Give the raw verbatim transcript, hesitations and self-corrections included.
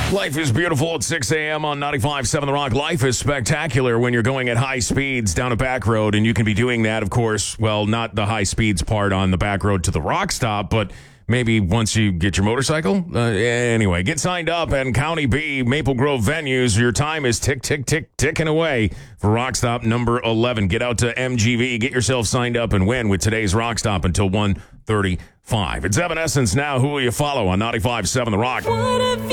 Life is beautiful at six a.m. on ninety-five point seven The Rock. Life is spectacular when you're going at high speeds down a back road, and you can be doing that, of course, well, not the high speeds part on the back road to the rock stop, but maybe once you get your motorcycle. Uh, anyway, get signed up at County B, Maple Grove venues. Your time is tick, tick, tick, ticking away for Rock Stop number eleven. Get out to M G V, get yourself signed up, and win with today's Rock Stop until one thirty-five. It's Evanescence now. Who will you follow on ninety-five point seven The Rock?